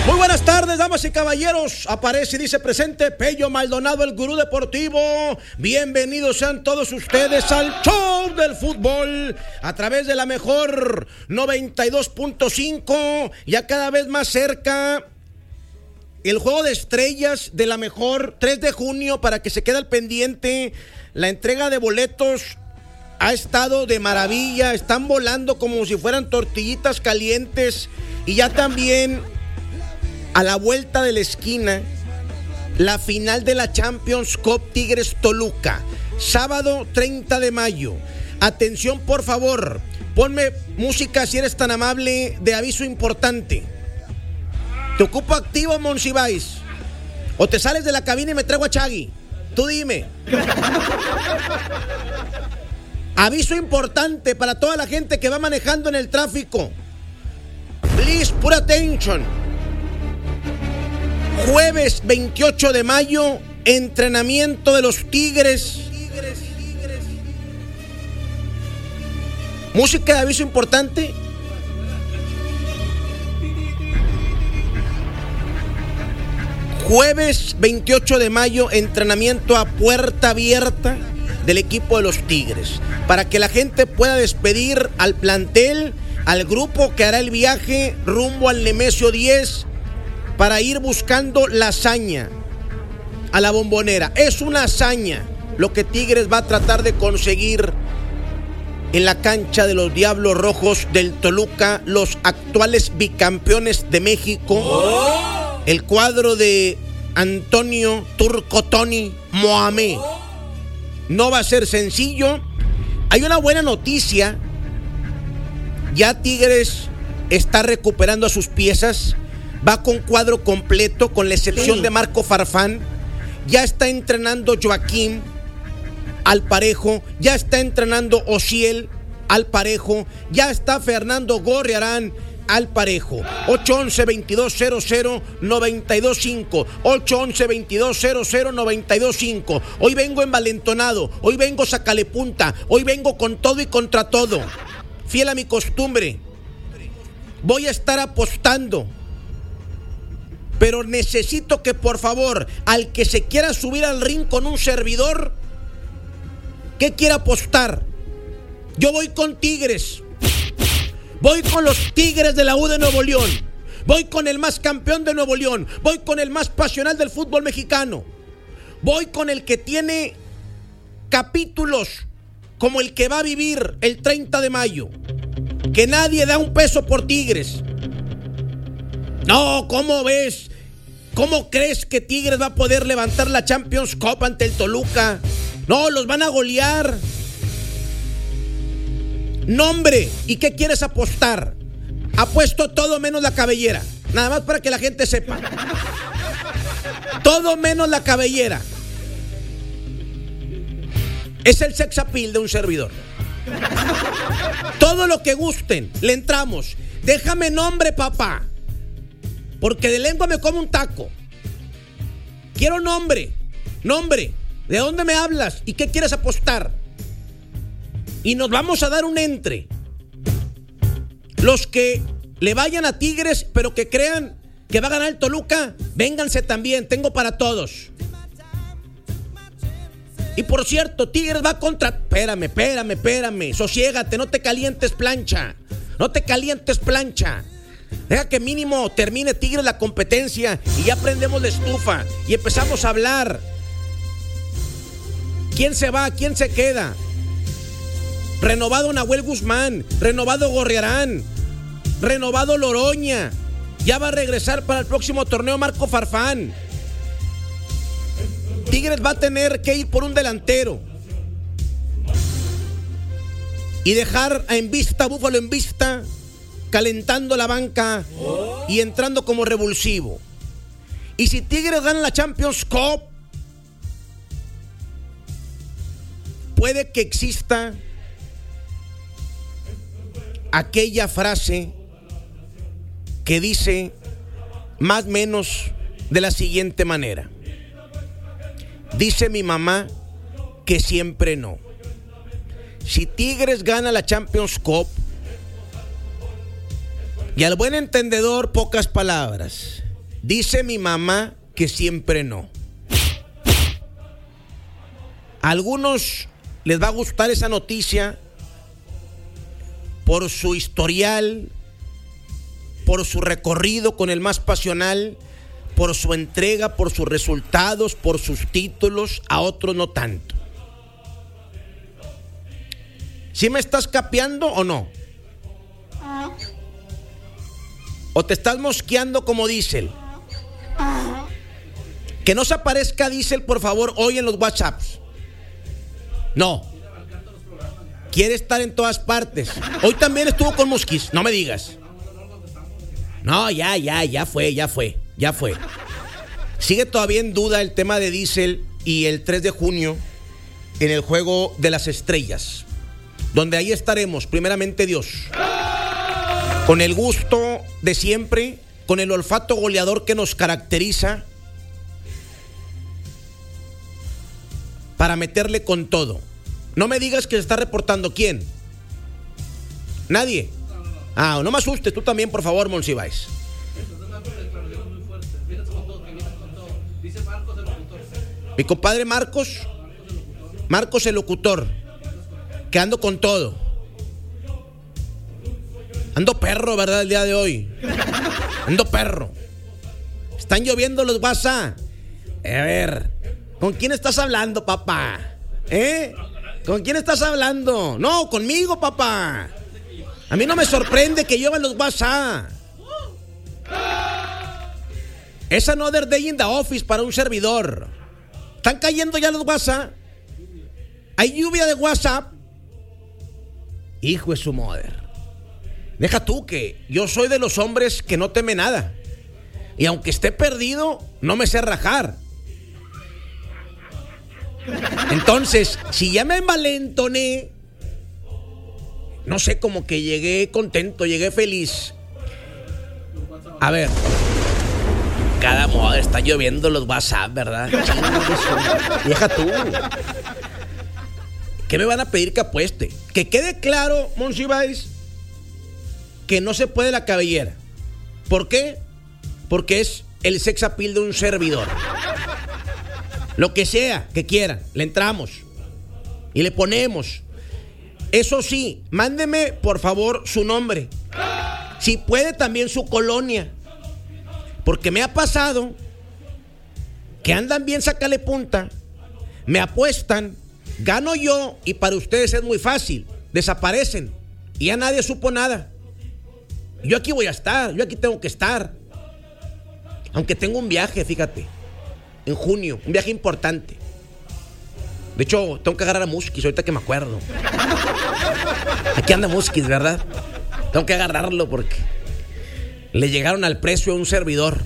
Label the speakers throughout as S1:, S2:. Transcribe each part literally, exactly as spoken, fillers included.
S1: Muy buenas tardes, damas y caballeros. Aparece y dice presente Pello Maldonado, el gurú deportivo. Bienvenidos sean todos ustedes al show del fútbol a través de la mejor noventa y dos punto cinco. Ya cada vez más cerca el juego de estrellas de la mejor, tres de junio, para que se quede al pendiente. La entrega de boletos ha estado de maravilla. Están volando como si fueran tortillitas calientes. Y ya también, a la vuelta de la esquina, la final de la Champions Cup Tigres Toluca, sábado treinta de mayo. Atención, por favor, ponme música, si eres tan amable, de aviso importante. ¿Te ocupo activo, Monsiváis? ¿O te sales de la cabina y me traigo a Chagui? Tú dime. Aviso importante para toda la gente que va manejando en el tráfico. Please, put attention. Jueves veintiocho de mayo, entrenamiento de los Tigres. Música de aviso importante. Jueves veintiocho de mayo, entrenamiento a puerta abierta del equipo de los Tigres, para que la gente pueda despedir al plantel, al grupo que hará el viaje rumbo al Nemesio diez para ir buscando la hazaña a la Bombonera. Es una hazaña lo que Tigres va a tratar de conseguir en la cancha de los Diablos Rojos del Toluca, los actuales bicampeones de México. ¡Oh! El cuadro de Antonio Turco Tony Mohamed. No va a ser sencillo. Hay una buena noticia. Ya Tigres está recuperando a sus piezas. Va con cuadro completo, con la excepción sí. de Marco Farfán. Ya está entrenando Joaquín al parejo. Ya está entrenando Ociel al parejo. Ya está Fernando Gorriarán al parejo. ocho once, veintidós cero cero, noventa y dos cinco. ocho once, veintidós cero cero, noventa y dos cinco. Hoy vengo envalentonado. Hoy vengo sacale punta. Hoy vengo con todo y contra todo. Fiel a mi costumbre. Voy a estar apostando. Pero necesito que, por favor, al que se quiera subir al ring con un servidor, ¿qué quiere apostar? Yo voy con Tigres. Voy con los Tigres de la U de Nuevo León. Voy con el más campeón de Nuevo León. Voy con el más pasional del fútbol mexicano. Voy con el que tiene capítulos como el que va a vivir el treinta de mayo. Que nadie da un peso por Tigres. No, ¿cómo ves? ¿Cómo crees que Tigres va a poder levantar la Champions Cup ante el Toluca? No, los van a golear. Nombre, ¿y qué quieres apostar? Apuesto todo menos la cabellera. Nada más para que la gente sepa. Todo menos la cabellera. Es el sex appeal de un servidor. Todo lo que gusten, le entramos. Déjame nombre, papá, porque de lengua me como un taco. Quiero nombre. Nombre, ¿de dónde me hablas? ¿Y qué quieres apostar? Y nos vamos a dar un entre. Los que le vayan a Tigres, pero que crean que va a ganar el Toluca, vénganse también, tengo para todos. Y por cierto, Tigres va contra... Espérame, espérame, espérame, sosiégate, no te calientes plancha. No te calientes plancha. Deja que mínimo termine Tigres la competencia y ya prendemos la estufa y empezamos a hablar. ¿Quién se va? ¿Quién se queda? Renovado Nahuel Guzmán, renovado Gorriarán, renovado Loroña. Ya va a regresar para el próximo torneo Marco Farfán. Tigres va a tener que ir por un delantero y dejar a en vista, Búfalo en vista, calentando la banca y entrando como revulsivo. Y si Tigres gana la Champions Cup, puede que exista aquella frase que dice más o menos de la siguiente manera: dice mi mamá que siempre no. Si Tigres gana la Champions Cup, y al buen entendedor, pocas palabras, Dice mi mamá que siempre no. A algunos les va a gustar esa noticia por su historial, por su recorrido con el más pasional, por su entrega, por sus resultados, por sus títulos. A otros no tanto. ¿Sí me estás capeando o no? ¿O te estás mosqueando como Diesel? Que no se aparezca Diesel, por favor, hoy en los WhatsApps. No. Quiere estar en todas partes. Hoy también estuvo con Mosquis, no me digas. No, ya, ya, ya fue, ya fue, ya fue. Sigue todavía en duda el tema de Diesel y el tres de junio en el Juego de las Estrellas, donde ahí estaremos, primeramente Dios, con el gusto de siempre, con el olfato goleador que nos caracteriza, para meterle con todo. No me digas que se está reportando. ¿Quién? ¿Nadie? Ah, no me asustes tú también, por favor, Monsiváis. Mi compadre Marcos, Marcos el locutor, que ando con todo. Ando perro, ¿verdad? El día de hoy. Ando perro. Están lloviendo los WhatsApp. A ver, ¿con quién estás hablando, papá? ¿Eh? ¿Con quién estás hablando? No, conmigo, papá. A mí no me sorprende que lluevan los WhatsApp. Es another day in the office para un servidor. Están cayendo ya los WhatsApp. Hay lluvia de WhatsApp. Hijo de su madre. Deja tú que yo soy de los hombres que no teme nada. Y aunque esté perdido, no me sé rajar. Entonces, si ya me envalentoné, no sé, como que llegué contento, llegué feliz. A ver, cada moda está lloviendo los WhatsApp, ¿verdad? Deja tú. ¿Qué me van a pedir que apueste? Que quede claro, Monsiváis, que no se puede la cabellera. ¿Por qué? Porque es el sex appeal de un servidor. Lo que sea que quieran, le entramos y le ponemos. Eso sí, mándeme por favor su nombre. Si puede también su colonia. Porque me ha pasado que andan bien, sácale punta, me apuestan, gano yo y para ustedes es muy fácil. Desaparecen y ya nadie supo nada. Yo aquí voy a estar, yo aquí tengo que estar. Aunque tengo un viaje, fíjate, en junio, un viaje importante. De hecho, tengo que agarrar a Muskis ahorita que me acuerdo. Aquí anda Muskis, ¿verdad? Tengo que agarrarlo porque le llegaron al precio a un servidor.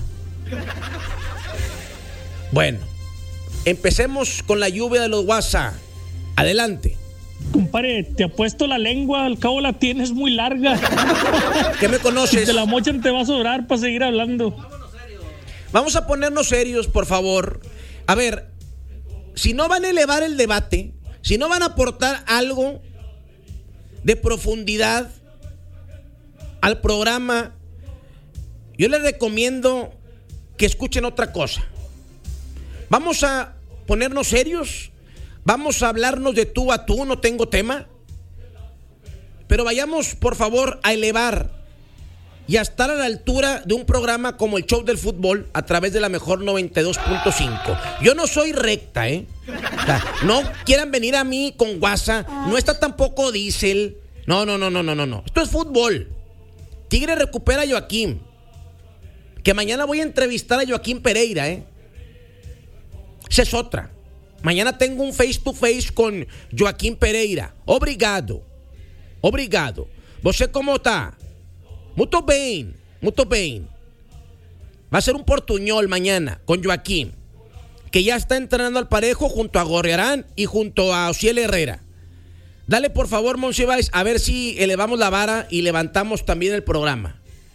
S1: Bueno, empecemos con la lluvia de los WhatsApp. Adelante.
S2: Compadre, te apuesto la lengua, al cabo la tienes muy larga.
S1: ¿Qué me conoces?
S2: Si te la mochan te va a sobrar para seguir hablando.
S1: Vamos a ponernos serios, por favor. A ver, si no van a elevar el debate, si no van a aportar algo de profundidad al programa, yo les recomiendo que escuchen otra cosa. Vamos a ponernos serios, vamos a hablarnos de tú a tú, no tengo tema, pero vayamos, por favor, a elevar y a estar a la altura de un programa como el Show del Fútbol a través de la mejor noventa y dos punto cinco. Yo no soy recta, ¿eh? O sea, no quieran venir a mí con WhatsApp, no está tampoco Diesel. No, no, no, no, no, no, no. Esto es fútbol. Tigre recupera a Joaquín. Que mañana voy a entrevistar a Joaquín Pereira, ¿eh? Esa es otra. Mañana tengo un face to face con Joaquín Pereira. Obrigado. Obrigado. ¿Você cómo está? Muito bem, muito bem. Va a ser un portuñol mañana con Joaquín, que ya está entrenando al parejo junto a Gorriarán y junto a Ociel Herrera. Dale por favor, Monsiváis, a ver si elevamos la vara y levantamos también el programa.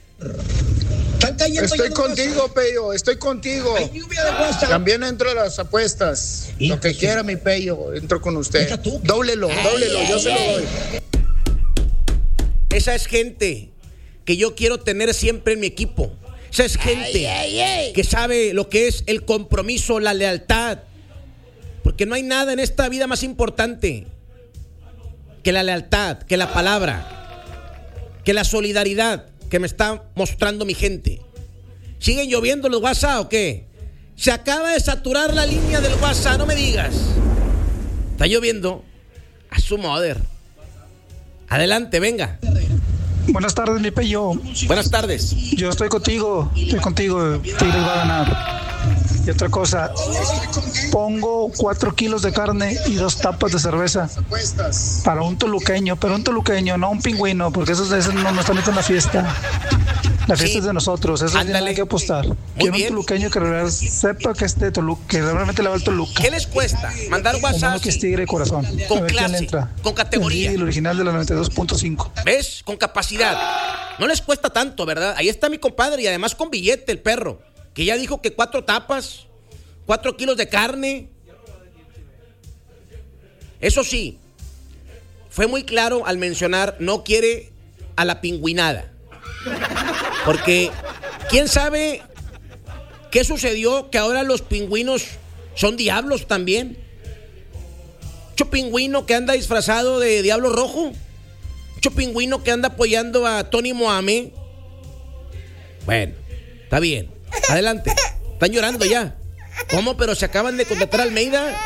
S3: Estoy contigo, Peyo, estoy contigo. También entro a las apuestas. Lo que quiera, mi Peyo, entro con usted. Dóblelo, dóblelo, yo se lo doy.
S1: Esa es gente que yo quiero tener siempre en mi equipo. Esa es gente
S4: ay, ay, ay.
S1: que sabe lo que es el compromiso, la lealtad. Porque no hay nada en esta vida más importante que la lealtad, que la palabra, que la solidaridad que me está mostrando mi gente. ¿Siguen lloviendo los WhatsApp o qué? Se acaba de saturar la línea del WhatsApp, no me digas. Está lloviendo. A su mother. Adelante, venga.
S5: Buenas tardes, mi Pello.
S1: Buenas tardes.
S5: Yo estoy contigo, estoy contigo. Tigres va a ganar. Y otra cosa, pongo cuatro kilos de carne y dos tapas de cerveza para un toluqueño, pero un toluqueño, no un pingüino, porque esos, esos no nos están metiendo en la fiesta. La fiesta
S1: Sí.
S5: es de nosotros, eso hay que apostar. Quiero
S1: bien.
S5: un toluqueño que realmente sepa que es de Toluca, que realmente le va al Toluca.
S1: ¿Qué les cuesta? Mandar
S5: Como
S1: WhatsApp.
S5: que es tigre de corazón.
S1: Con
S5: A ver quién
S1: clase,
S5: entra.
S1: con categoría.
S5: El original de la noventa y dos punto cinco.
S1: ¿Ves? Con capacidad. No les cuesta tanto, ¿verdad? Ahí está mi compadre y además con billete el perro, que ya dijo que cuatro tapas, cuatro kilos de carne. Eso sí, fue muy claro al mencionar no quiere a la pingüinada. Porque quién sabe qué sucedió, que ahora los pingüinos son diablos también. Mucho pingüino que anda disfrazado de diablo rojo. Mucho pingüino que anda apoyando a Tony Mohamed. Bueno, está bien. Adelante. Están llorando ya. ¿Cómo? Pero se acaban de contratar a Almeida.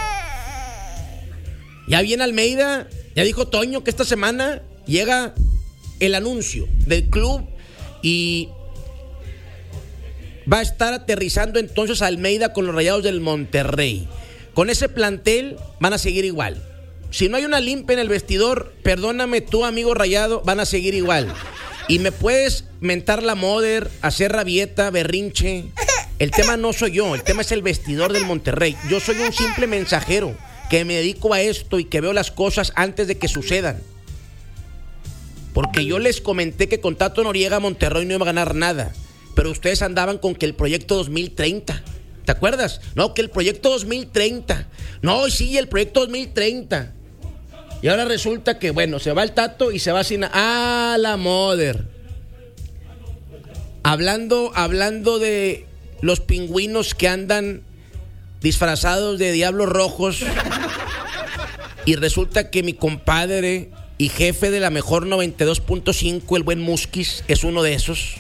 S1: Ya viene Almeida. Ya dijo Toño que esta semana llega el anuncio del club y va a estar aterrizando entonces a Almeida con los Rayados del Monterrey. Con ese plantel van a seguir igual. Si no hay una limpia en el vestidor, perdóname tú, amigo Rayado, van a seguir igual. Y me puedes mentar la moder, hacer rabieta, berrinche. El tema no soy yo, el tema es el vestidor del Monterrey. Yo soy un simple mensajero que me dedico a esto y que veo las cosas antes de que sucedan. Porque yo les comenté que con Tato Noriega Monterrey no iba a ganar nada. Pero ustedes andaban con que el proyecto dos mil treinta. ¿Te acuerdas? No, que el proyecto dos mil treinta. No, sí, el proyecto dos mil treinta. Y ahora resulta que, bueno, se va el Tato y se va sin... ¡Ah, la mother! Hablando, hablando de los pingüinos que andan disfrazados de diablos rojos. Y resulta que mi compadre y jefe de la mejor noventa y dos punto cinco, el buen Musquis, es uno de esos.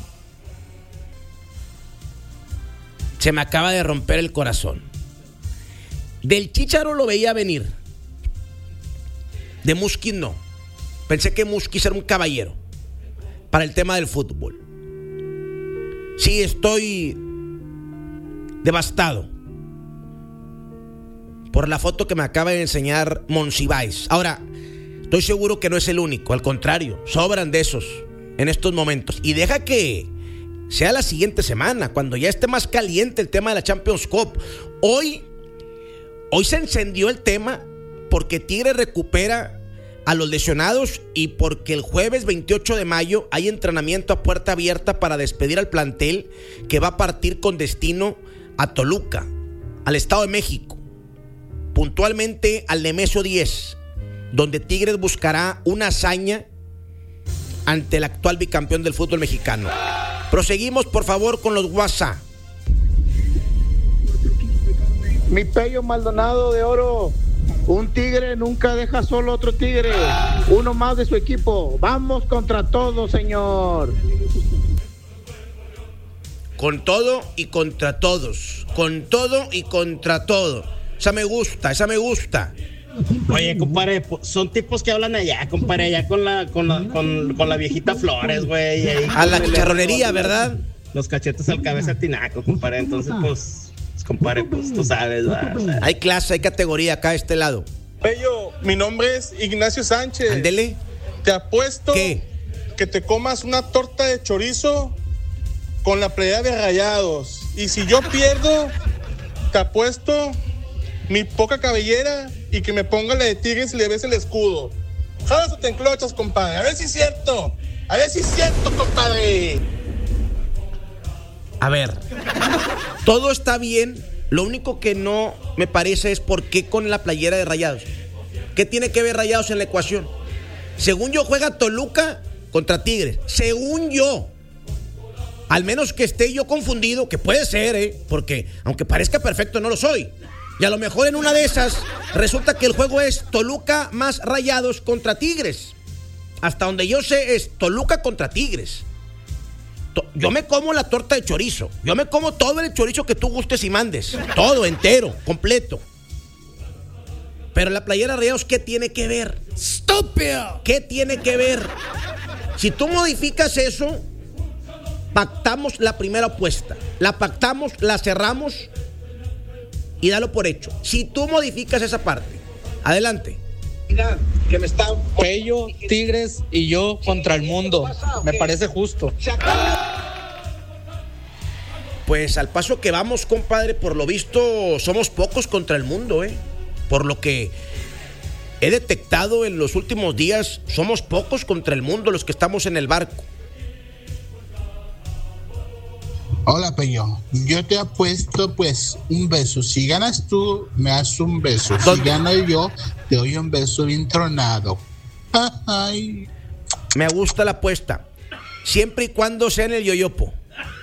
S1: Se me acaba de romper el corazón. Del Chícharo lo veía venir. De Musquis no. Pensé que Musquis era un caballero para el tema del fútbol. Sí, estoy devastado por la foto que me acaba de enseñar Monsiváis. Ahora, estoy seguro que no es el único. Al contrario, sobran de esos en estos momentos. Y deja que sea la siguiente semana, cuando ya esté más caliente el tema de la Champions Cup. Hoy, hoy se encendió el tema porque Tigre recupera a los lesionados y porque el jueves veintiocho de mayo hay entrenamiento a puerta abierta para despedir al plantel que va a partir con destino a Toluca, al Estado de México, puntualmente al Nemesio diez, donde Tigres buscará una hazaña ante el actual bicampeón del fútbol mexicano. Proseguimos, por favor, con los WhatsApp.
S3: Mi Pello Maldonado de Oro. Un tigre nunca deja solo otro tigre. Uno más de su equipo. Vamos contra todo, señor.
S1: Con todo y contra todos. Con todo y contra todo. Esa me gusta, esa me gusta.
S4: Oye, compadre, son tipos que hablan allá, compadre, allá con la, con la, con, con la viejita Flores, güey.
S1: A la chicharronería, ¿verdad?
S4: Los cachetes al cabeza tinaco, compadre. Entonces, pues, compadre, pues tú sabes, ¿verdad?
S1: Hay clase, hay categoría acá a este lado.
S6: Pello, mi nombre es Ignacio Sánchez.
S1: Ándele.
S6: Te apuesto
S1: ¿Qué?
S6: que te comas una torta de chorizo con la playera de Rayados. Y si yo pierdo, te apuesto mi poca cabellera y que me ponga la de Tigres y le ves el escudo. Jalas o te enclochas, compadre. A ver si es cierto. A ver si es cierto, compadre.
S1: A ver, todo está bien. Lo único que no me parece es por qué con la playera de Rayados. ¿Qué tiene que ver Rayados en la ecuación? Según yo, juega Toluca contra Tigres. Según yo. Al menos que esté yo confundido, que puede ser, ¿eh? Porque aunque parezca perfecto, no lo soy. Y a lo mejor en una de esas resulta que el juego es Toluca más Rayados contra Tigres. Hasta donde yo sé es Toluca contra Tigres. Yo me como la torta de chorizo. Yo me como todo el chorizo que tú gustes y mandes. Todo, entero, completo. Pero la playera Rayados, ¿qué tiene que ver? ¡Estúpido! ¿Qué tiene que ver? Si tú modificas eso, pactamos la primera apuesta. La pactamos, la cerramos y dalo por hecho. Si tú modificas esa parte, adelante.
S7: Que me está Pello, Tigres y yo contra el mundo. Me parece justo.
S1: Pues al paso que vamos, compadre, por lo visto somos pocos contra el mundo, ¿eh? Por lo que he detectado en los últimos días, somos pocos contra el mundo los que estamos en el barco.
S8: Hola, Peño. Yo te apuesto, pues, un beso. Si ganas tú, me das un beso. Si gano yo, te doy un beso bien tronado. Ay.
S1: Me gusta la apuesta. Siempre y cuando sea en el yoyopo.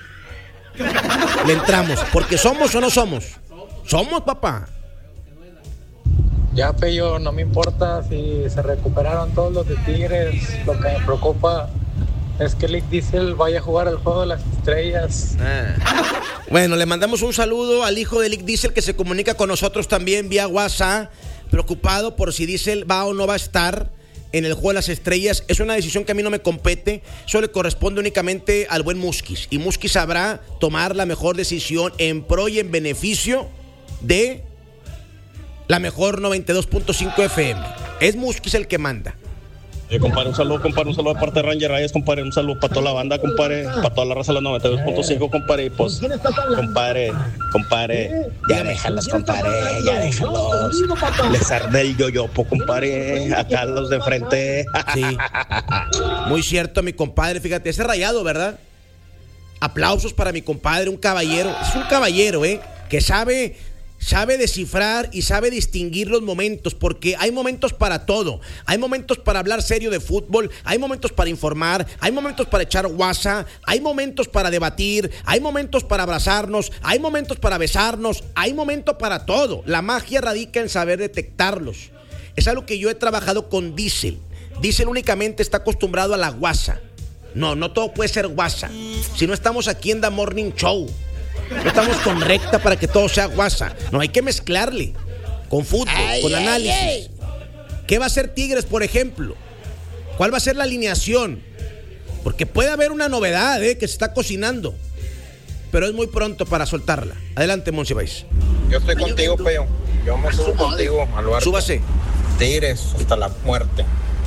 S1: Le entramos. Porque somos o no somos. Somos, papá.
S7: Ya, Pello, no me importa si se recuperaron todos los de Tigres. Lo que me preocupa es que Lick Diesel vaya a jugar el juego de las estrellas.
S1: Ah. Bueno, le mandamos un saludo al hijo de Lick Diesel que se comunica con nosotros también vía WhatsApp, preocupado por si Diesel va o no va a estar en el juego de las estrellas. Es una decisión que a mí no me compete, eso le corresponde únicamente al buen Musquiz. Y Musquiz sabrá tomar la mejor decisión en pro y en beneficio de la mejor noventa y dos punto cinco F M. Es Musquiz el que manda.
S4: Eh, compadre, un saludo, compadre, un saludo de parte de Ranger Reyes, compadre, un saludo para toda la banda, compadre, para toda la raza de la noventa y dos punto cinco, compadre, y pues, compadre, compadre, ya déjalos, compadre, ya déjalos, les arde el yoyopo, compadre, acá los de frente.
S1: Sí, muy cierto, mi compadre, fíjate, ese Rayado, ¿verdad? Aplausos para mi compadre, un caballero, es un caballero, ¿eh? Que sabe... Sabe descifrar y sabe distinguir los momentos, porque hay momentos para todo. Hay momentos para hablar serio de fútbol, hay momentos para informar, hay momentos para echar guasa, hay momentos para debatir, hay momentos para abrazarnos, hay momentos para besarnos, hay momentos para todo. La magia radica en saber detectarlos. Es algo que yo he trabajado con Diesel. Diesel únicamente está acostumbrado a la guasa. No, no todo puede ser guasa. Si no estamos aquí en The Morning Show. No estamos con recta para que todo sea guasa. No, hay que mezclarle con fútbol, ay, con análisis. Ay, ay. ¿Qué va a hacer Tigres, por ejemplo? ¿Cuál va a ser la alineación? Porque puede haber una novedad eh, que se está cocinando, pero es muy pronto para soltarla. Adelante, Monsiváis.
S3: Yo estoy contigo, Peo. Yo me subo contigo al barco.
S1: Súbase.
S3: Tigres hasta la muerte.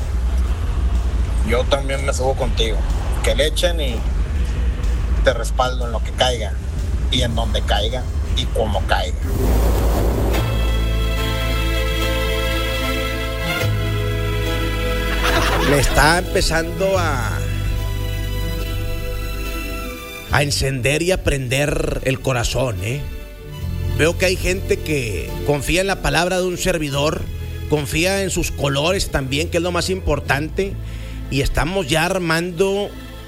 S3: Yo también me subo contigo. Que le echen y te respaldo en lo que caiga. Y en donde caiga y como caiga.
S1: Me está empezando a a encender y a prender el corazón, ¿eh? Veo que hay gente que confía en la palabra de un servidor, confía en sus colores también, que es lo más importante, y estamos ya armando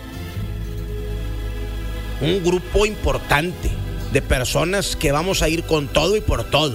S1: un grupo importante de personas que vamos a ir con todo y por todo.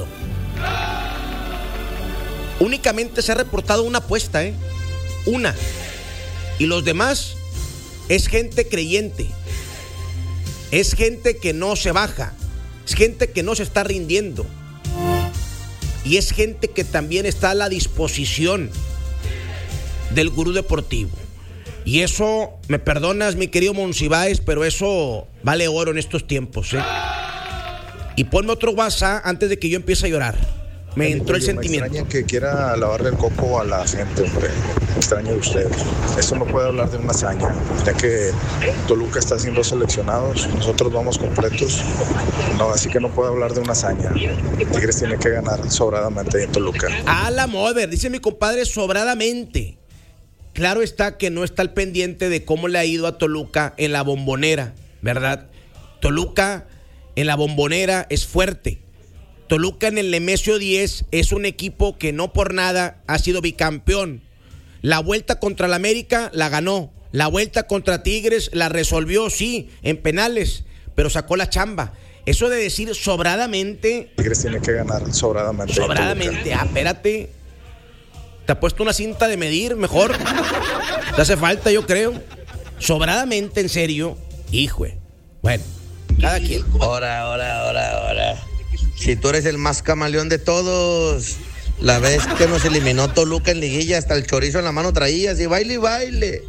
S1: Únicamente se ha reportado una apuesta, ¿eh? Una. Y los demás es gente creyente. Es gente que no se baja. Es gente que no se está rindiendo. Y es gente que también está a la disposición del gurú deportivo. Y eso, me perdonas, mi querido Monsiváis, pero eso vale oro en estos tiempos, ¿eh? Y ponme otro WhatsApp antes de que yo empiece a llorar. Me entró el sentimiento.
S9: Me extraña que quiera lavarle el coco a la gente, hombre. Me extraña de ustedes. Esto no puede hablar de una hazaña, ya que Toluca está siendo seleccionados, nosotros vamos completos. No, así que no puede hablar de una hazaña. Tigres tiene que ganar sobradamente en Toluca.
S1: A la mover, dice mi compadre, sobradamente. Claro está que no está al pendiente de cómo le ha ido a Toluca en la Bombonera, ¿verdad? Toluca en la Bombonera es fuerte. Toluca en el Nemesio diez es un equipo que no por nada ha sido bicampeón. La vuelta contra el América la ganó. La vuelta contra Tigres la resolvió, sí, en penales, pero sacó la chamba. Eso de decir sobradamente.
S9: Tigres tiene que ganar sobradamente.
S1: Sobradamente, ah, espérate. Te ha puesto una cinta de medir, mejor. Te hace falta, yo creo. Sobradamente, en serio. Hijo. Bueno, cada quien.
S10: Ahora, ahora, ahora, ahora. Si tú eres el más camaleón de todos, la vez que nos eliminó Toluca en liguilla, hasta el chorizo en la mano traías y baile y baile.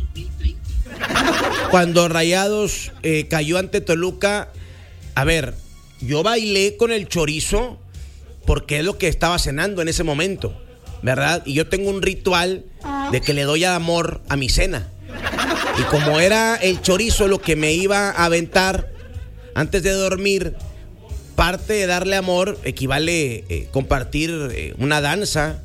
S1: Cuando Rayados eh, cayó ante Toluca, a ver, yo bailé con el chorizo porque es lo que estaba cenando en ese momento, ¿verdad? Y yo tengo un ritual de que le doy amor a mi cena. Y como era el chorizo lo que me iba a aventar antes de dormir, parte de darle amor equivale eh, compartir eh, una danza,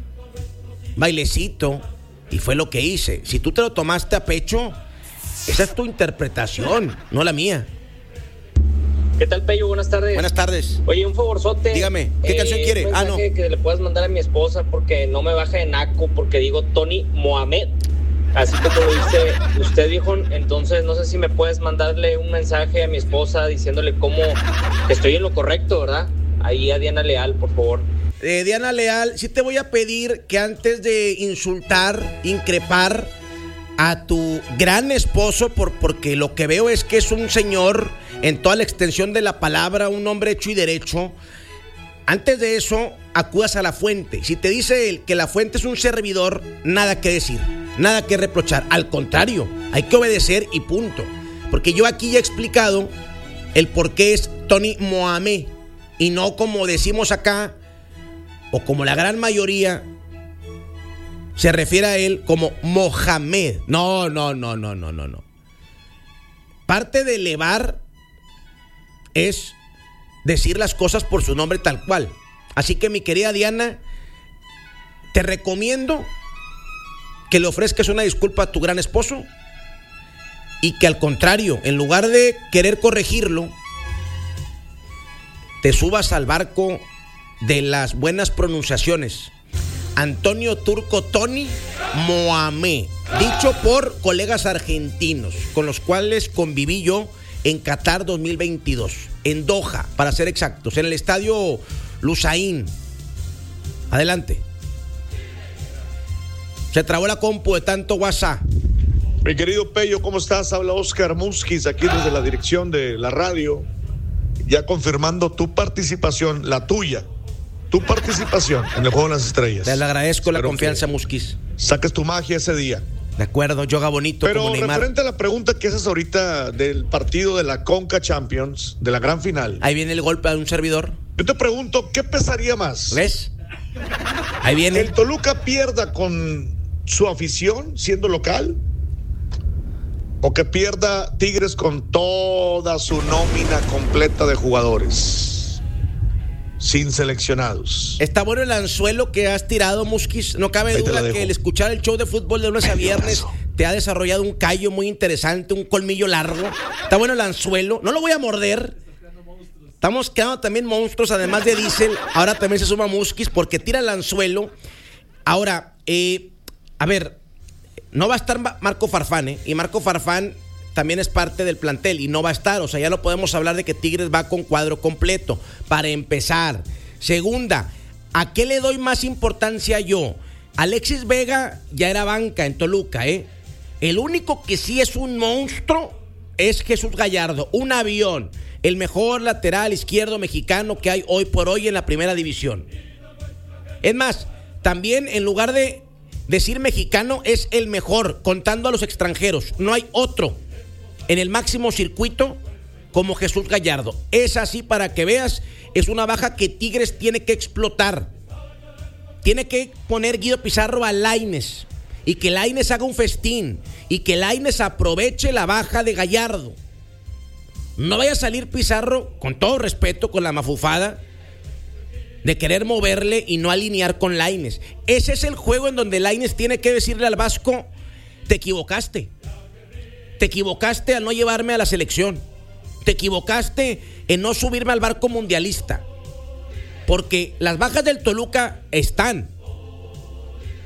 S1: bailecito, y fue lo que hice. Si tú te lo tomaste a pecho, esa es tu interpretación, no la mía.
S11: ¿Qué tal, Pello? Buenas tardes.
S1: Buenas tardes.
S11: Oye, un favorzote.
S1: Dígame, ¿qué eh, canción quiere?
S11: Un
S1: ah, no.
S11: que le puedas mandar a mi esposa porque no me baja de naco, porque digo Tony Mohamed. Así como lo dice usted, viejo. Entonces, no sé si me puedes mandarle un mensaje a mi esposa diciéndole cómo estoy en lo correcto, ¿verdad? Ahí a Diana Leal, por favor.
S1: Eh, Diana Leal, sí te voy a pedir que antes de insultar, increpar a tu gran esposo, por, porque lo que veo es que es un señor en toda la extensión de la palabra, un hombre hecho y derecho. Antes de eso, acudas a la fuente. Si te dice él que la fuente es un servidor, nada que decir, nada que reprochar. Al contrario, hay que obedecer y punto. Porque yo aquí ya he explicado el por qué es Tony Mohamed y no como decimos acá, o como la gran mayoría se refiere a él como Mohamed. No, no, no, no, no, no, no. Parte de elevar es decir las cosas por su nombre tal cual. Así que, mi querida Diana, te recomiendo que le ofrezcas una disculpa a tu gran esposo y que al contrario, en lugar de querer corregirlo, te subas al barco de las buenas pronunciaciones. Antonio Turco Tony Mohamed, dicho por colegas argentinos con los cuales conviví yo en Qatar dos mil veintidós, en Doha, para ser exactos, en el estadio Lusain. Adelante. Se trabó la compu de tanto WhatsApp.
S12: Mi querido Pello, ¿cómo estás? Habla Oscar Muskis aquí desde la dirección de la radio, ya confirmando tu participación, la tuya, tu participación en el Juego de las Estrellas.
S1: Te le agradezco. Espero la confianza, Muskis.
S12: Saques tu magia ese día.
S1: De acuerdo, yoga bonito.
S12: Pero
S1: como Neymar.
S12: Referente a la pregunta que haces ahorita del partido de la Conca Champions, de la gran final.
S1: Ahí viene el golpe de un servidor.
S12: Yo te pregunto, ¿qué pesaría más?
S1: ¿Ves? Ahí viene.
S12: ¿Que el Toluca pierda con su afición siendo local? ¿O que pierda Tigres con toda su nómina completa de jugadores sin seleccionados?
S1: Está bueno el anzuelo que has tirado, Muskis. No cabe
S12: Ahí
S1: duda que el escuchar el show de fútbol de lunes a viernes te ha desarrollado un callo muy interesante, un colmillo largo. Está bueno el anzuelo. No lo voy a morder. Estamos quedando también monstruos, además de Diesel. Ahora también se suma Muskis porque tira el anzuelo. Ahora, eh, a ver, no va a estar Marco Farfán, ¿eh? Y Marco Farfán también es parte del plantel y no va a estar. O sea, ya no podemos hablar de que Tigres va con cuadro completo, para empezar. Segunda, ¿a qué le doy más importancia yo? Alexis Vega ya era banca en Toluca, ¿eh? El único que sí es un monstruo es Jesús Gallardo, un avión, el mejor lateral izquierdo mexicano que hay hoy por hoy en la primera división. Es más, también en lugar de decir mexicano, es el mejor, contando a los extranjeros. No hay otro en el máximo circuito como Jesús Gallardo. Es así, para que veas, es una baja que Tigres tiene que explotar. Tiene que poner Guido Pizarro a Lainez y que Lainez haga un festín y que Lainez aproveche la baja de Gallardo. No vaya a salir Pizarro, con todo respeto, con la mafufada de querer moverle y no alinear con Lainez. Ese es el juego en donde Lainez tiene que decirle al Vasco: te equivocaste. Te equivocaste al no llevarme a la selección. Te equivocaste en no subirme al barco mundialista. Porque las bajas del Toluca están.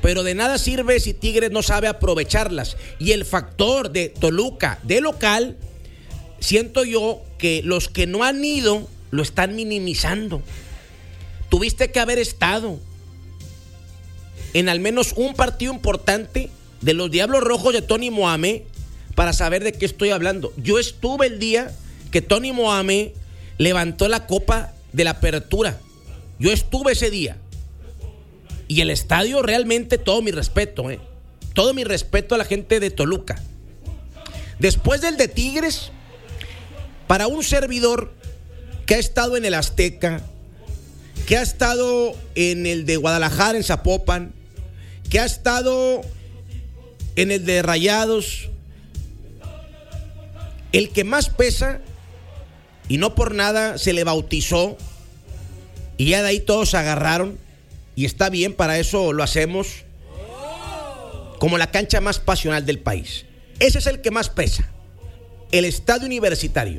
S1: pero de nada sirve si Tigres no sabe aprovecharlas. Y el factor de Toluca de local, siento yo que los que no han ido lo están minimizando. Tuviste que haber estado en al menos un partido importante de los Diablos Rojos de Tony Mohamed para saber de qué estoy hablando. Yo estuve el día que Tony Mohamed levantó la copa de la apertura. Yo estuve ese día. Y el estadio realmente, todo mi respeto, ¿eh? Todo mi respeto a la gente de Toluca. Después del de Tigres, para un servidor que ha estado en el Azteca, que ha estado en el de Guadalajara, en Zapopan, que ha estado en el de Rayados, el que más pesa, y no por nada se le bautizó, y ya de ahí todos se agarraron, y está bien, para eso lo hacemos, como la cancha más pasional del país. Ese es el que más pesa, el Estadio Universitario.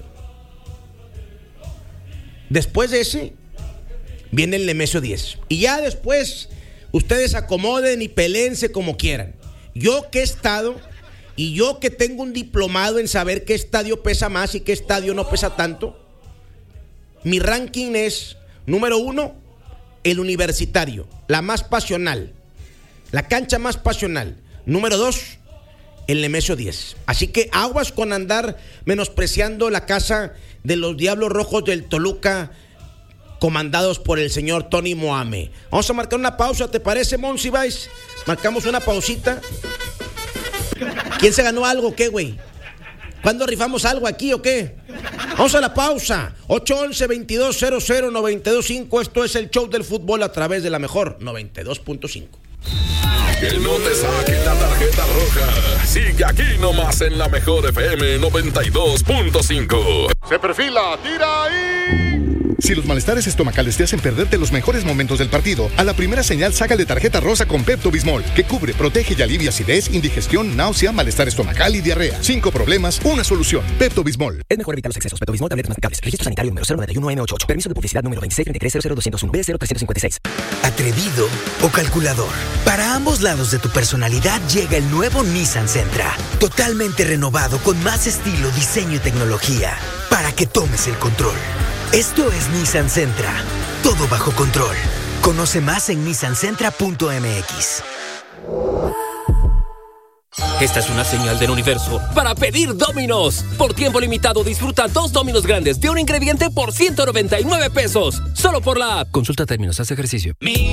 S1: Después de ese viene el Nemesio diez, y ya después ustedes acomoden y pelense como quieran. Yo que he estado, y yo que tengo un diplomado en saber qué estadio pesa más y qué estadio no pesa tanto, mi ranking es, número uno, el Universitario, la más pasional, la cancha más pasional. Número dos, el Nemesio diez. Así que aguas con andar menospreciando la casa de los Diablos Rojos del Toluca, comandados por el señor Tony Mohamed. Vamos a marcar una pausa, ¿te parece, Monsiváis? Marcamos una pausita. ¿Quién se ganó algo o qué, güey? ¿Cuándo rifamos algo aquí o qué? Vamos a la pausa. ocho once, veintidós cero cero, noventa y dos punto cinco. Esto es el show del fútbol a través de la mejor noventa y dos punto cinco.
S13: Que no te saquen la tarjeta roja. Sigue aquí nomás en la mejor F M noventa y dos punto cinco.
S14: Se perfila, tira ahí.
S15: Si los malestares estomacales te hacen perderte los mejores momentos del partido, a la primera señal sácale tarjeta rosa con Pepto-Bismol, que cubre, protege y alivia acidez, indigestión, náusea, malestar estomacal y diarrea. Cinco problemas, una solución. Pepto-Bismol.
S16: Es mejor evitar los excesos. Pepto-Bismol, tabletas masticables. Registro sanitario número cero nueve uno eme ochenta y ocho. Permiso de publicidad número veintiséis treinta y tres cero cero doscientos uno B cero trescientos cincuenta y seis.
S17: ¿Atrevido o calculador? Para ambos lados de tu personalidad llega el nuevo Nissan Sentra. Totalmente renovado con más estilo, diseño y tecnología. Para que tomes el control. Esto es Nissan Sentra. Todo bajo control. Conoce más en nissan sentra punto eme equis.
S18: Esta es una señal del universo para pedir Domino's. Por tiempo limitado disfruta dos Domino's grandes de un ingrediente por ciento noventa y nueve pesos. Solo por la app. Consulta términos, haz ejercicio.